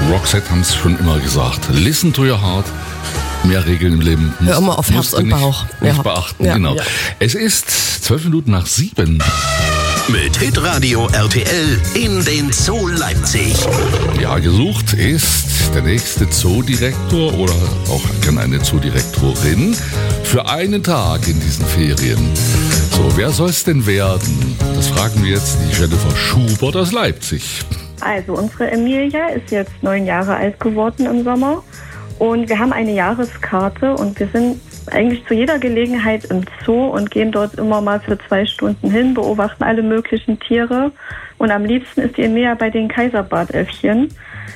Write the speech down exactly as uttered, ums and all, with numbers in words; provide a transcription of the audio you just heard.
Roxette haben es schon immer gesagt. Listen to your heart. Mehr Regeln im Leben. Hör immer auf Herz und nicht, Bauch. Nicht Ja. beachten, Ja. genau. Ja. Es ist zwölf Minuten nach sieben. Mit Hitradio R T L in den Zoo Leipzig. Ja, gesucht ist der nächste Zoodirektor oder auch gerne eine Zoodirektorin für einen Tag in diesen Ferien. So, wer soll es denn werden? Das fragen wir jetzt die Jennifer Schubert aus Leipzig. Also unsere Emilia ist jetzt neun Jahre alt geworden im Sommer und wir haben eine Jahreskarte und wir sind eigentlich zu jeder Gelegenheit im Zoo und gehen dort immer mal für zwei Stunden hin, beobachten alle möglichen Tiere und am liebsten ist die Emilia bei den Kaiserbartelfchen.